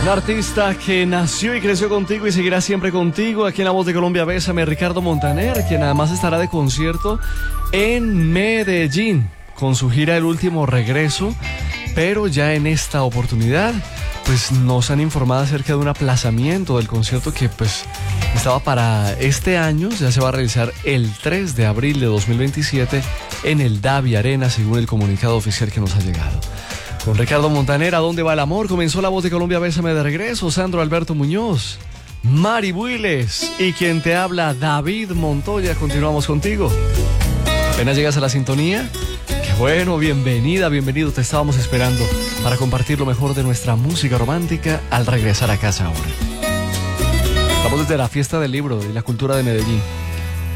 Un artista que nació y creció contigo y seguirá siempre contigo. Aquí en La Voz de Colombia, bésame, Ricardo Montaner, quien además estará de concierto en Medellín con su gira El Último Regreso. Pero ya en esta oportunidad, pues nos han informado acerca de un aplazamiento del concierto que pues estaba para este año. Ya se va a realizar el 3 de abril de 2027 en el Davi Arena, según el comunicado oficial que nos ha llegado. Con Ricardo Montaner, ¿a dónde va el amor? Comenzó La Voz de Colombia, bésame de regreso. Sandro Alberto Muñoz, Mari Builes y quien te habla, David Montoya. Continuamos contigo. Apenas llegas a la sintonía. Qué bueno, bienvenida, bienvenido. Te estábamos esperando para compartir lo mejor de nuestra música romántica al regresar a casa ahora. Estamos desde la Fiesta del Libro y la Cultura de Medellín.